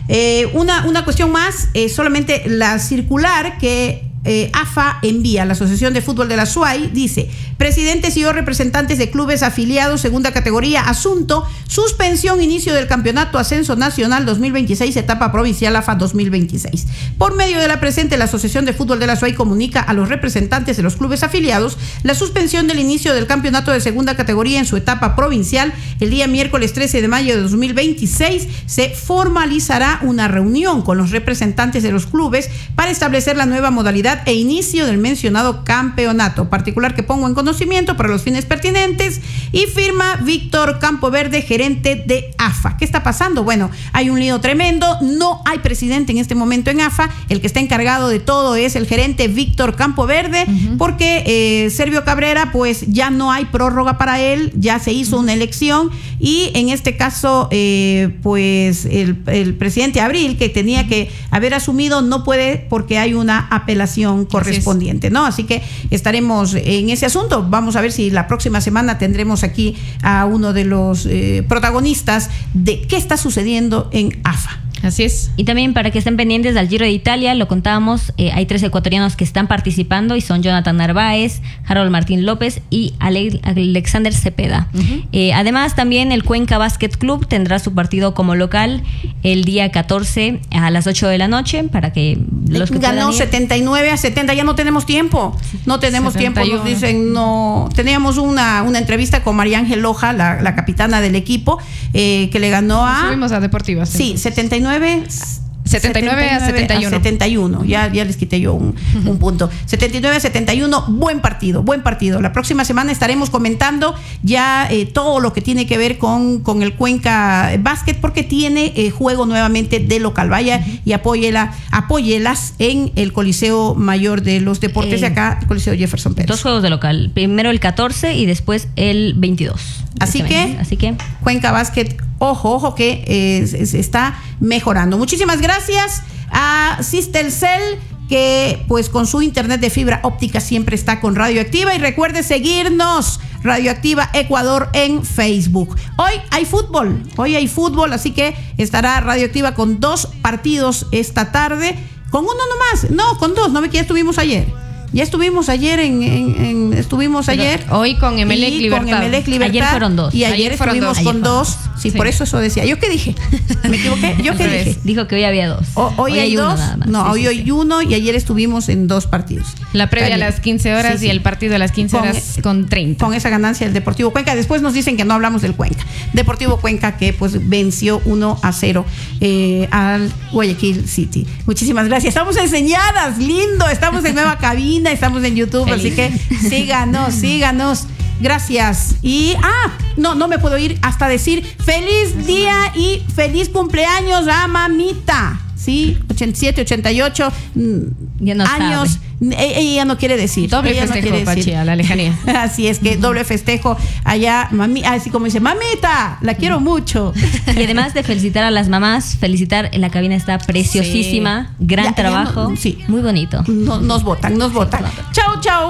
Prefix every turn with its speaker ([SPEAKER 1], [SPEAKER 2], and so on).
[SPEAKER 1] Una cuestión más, solamente la circular que AFA envía a la Asociación de Fútbol de la SUAY, dice: presidentes y o representantes de clubes afiliados segunda categoría, asunto, suspensión, inicio del campeonato Ascenso Nacional 2026, etapa provincial AFA 2026. Por medio de la presente, la Asociación de Fútbol de la SUAY comunica a los representantes de los clubes afiliados la suspensión del inicio del campeonato de segunda categoría en su etapa provincial. El día miércoles 13 de mayo de 2026 se formalizará una reunión con los representantes de los clubes para establecer la nueva modalidad e inicio del mencionado campeonato, particular que pongo en conocimiento para los fines pertinentes, y firma Víctor Campoverde, gerente de AFA. ¿Qué está pasando? Bueno, hay un lío tremendo, no hay presidente en este momento en AFA, el que está encargado de todo es el gerente Víctor Campoverde, porque Servio Cabrera, pues ya no hay prórroga para él, ya se hizo una elección, y en este caso, pues el presidente Abril, que tenía que haber asumido, no puede porque hay una apelación correspondiente, ¿no? Así que estaremos en ese asunto. Vamos a ver si la próxima semana tendremos aquí a uno de los protagonistas de qué está sucediendo en AFA.
[SPEAKER 2] Así es.
[SPEAKER 3] Y también para que estén pendientes del Giro de Italia, lo contábamos, hay 3 ecuatorianos que están participando y son Jonathan Narváez, Harold Martín López y Alexander Cepeda. Además, también el Cuenca Basket Club tendrá su partido como local el día 14 a las 8 de la noche para que los que
[SPEAKER 1] ganó 79-70, ya no tenemos tiempo. No tenemos 71. Tiempo, nos dicen, no. Teníamos una entrevista con María Ángel Loja, la capitana del equipo, que le ganó a...
[SPEAKER 2] Subimos a Deportivas.
[SPEAKER 1] Sí, 79
[SPEAKER 2] a 71.
[SPEAKER 1] Ya les quité yo un punto. 79-71, buen partido. La próxima semana estaremos comentando ya todo lo que tiene que ver con el Cuenca Básquet, porque tiene juego nuevamente de local. Vaya y apóyelas en el Coliseo Mayor de los Deportes de acá, el Coliseo Jefferson Pérez.
[SPEAKER 3] 2 juegos de local, primero el 14 y después el 22.
[SPEAKER 1] Así que Cuenca Básquet, ojo que se está mejorando. Muchísimas gracias a Sistelcel, que pues con su internet de fibra óptica siempre está con Radioactiva, y recuerde seguirnos, Radioactiva Ecuador, en Facebook. Hoy hay fútbol, así que estará Radioactiva con 2 partidos esta tarde, con uno nomás, no, con 2, no ve que ya estuvimos ayer. Estuvimos ayer.
[SPEAKER 2] Hoy con Emelec Libertad.
[SPEAKER 3] Ayer fueron 2.
[SPEAKER 1] Y ayer estuvimos con 2. Sí, por eso decía. ¿Yo qué dije? ¿Me equivoqué? ¿Yo qué dije?
[SPEAKER 3] Dijo que hoy había 2.
[SPEAKER 1] Hoy hay 2. No, hoy hay 1, y ayer estuvimos en 2 partidos.
[SPEAKER 2] La previa a las 15 horas y el partido a las 15 horas con 30.
[SPEAKER 1] Con esa ganancia del Deportivo Cuenca. Después nos dicen que no hablamos del Cuenca. Deportivo Cuenca, que pues venció 1-0 al Guayaquil City. Muchísimas gracias. Estamos enseñadas, lindo. Estamos en nueva cabina. Estamos en YouTube, feliz. Así que síganos. Gracias. Y no me puedo ir hasta decir feliz día y feliz cumpleaños a mamita. Sí, 87, 88 años.
[SPEAKER 3] Sabe.
[SPEAKER 1] Ella ya no quiere decir.
[SPEAKER 2] Doble festejo, Pachi, a la lejanía.
[SPEAKER 1] Así es que doble festejo allá, así como dice, mamita, la quiero mucho.
[SPEAKER 3] Y además de felicitar a las mamás, felicitar, en la cabina está preciosísima, gran trabajo, muy bonito.
[SPEAKER 1] Nos votan. Chao.